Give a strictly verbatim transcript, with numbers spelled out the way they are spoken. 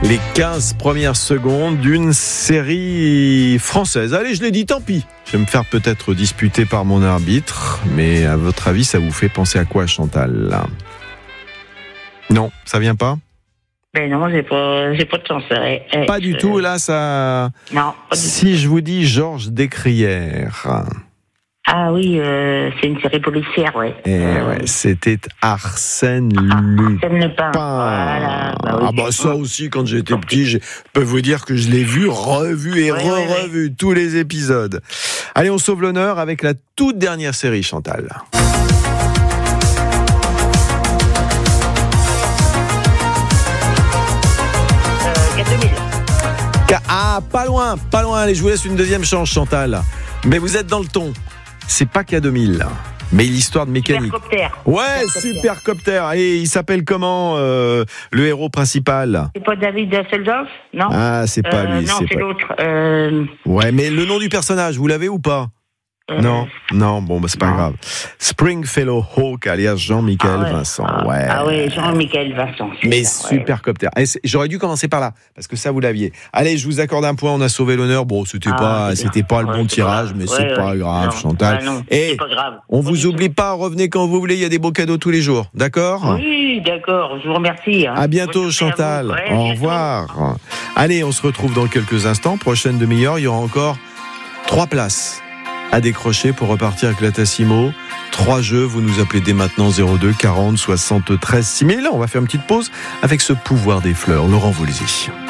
Les quinze premières secondes d'une série française. Allez, je l'ai dit, tant pis. Je vais me faire peut-être disputer par mon arbitre, mais à votre avis, ça vous fait penser à quoi, Chantal? Non, ça vient pas? Ben non, j'ai pas, j'ai pas de chance. Ouais. Pas du je... tout, là, ça... Non, pas du si tout. je vous dis Georges Descrières... Ah oui, euh, c'est une série policière, ouais. Eh euh... ouais, c'était Arsène ah, Lupin. Arsène Lupin. Voilà. Bah oui, ah bah ça aussi, quand j'étais petit, je peux vous dire que je l'ai vu, revu et ouais, re-revu ouais, ouais. tous les épisodes. Allez, on sauve l'honneur avec la toute dernière série, Chantal. Euh, deux mille. Ah, pas loin, pas loin. Allez, je vous laisse une deuxième chance, Chantal. Mais vous êtes dans le ton. C'est pas K deux mille, mais l'histoire de mécanique. Supercopter. Ouais, Supercopter. Et il s'appelle comment, euh, le héros principal? C'est pas David Hasselhoff, non? Ah, c'est pas euh, lui. Non, c'est c'est pas... l'autre. Euh... Ouais, mais le nom du personnage, vous l'avez ou pas? Euh... Non, non, bon, bah, c'est pas non. grave. Springfellow Hawk, alias Jean-Michel ah ouais. Vincent. Ah, ouais. Ah ouais, Jean-Michel Vincent. Mais ça, Supercopter. Ouais. J'aurais dû commencer par là, parce que ça, vous l'aviez. Allez, je vous accorde un point, on a sauvé l'honneur. Bon, c'était ah, pas, c'était pas le ouais, bon tirage, grave. mais ouais, c'est ouais. pas grave, non. Chantal. Ah, non, Et c'est pas grave. on pas vous oublie pas, revenez quand vous voulez, il y a des beaux cadeaux tous les jours, d'accord? Oui, d'accord, je vous remercie. Hein. À bientôt, Chantal. Ouais, au revoir. Bientôt. Allez, on se retrouve dans quelques instants. Prochaine demi-heure, il y aura encore trois places à décrocher pour repartir avec la Tassimo. Trois jeux, vous nous appelez dès maintenant zéro deux quarante soixante-treize six mille. On va faire une petite pause avec ce pouvoir des fleurs. Laurent Voulzy.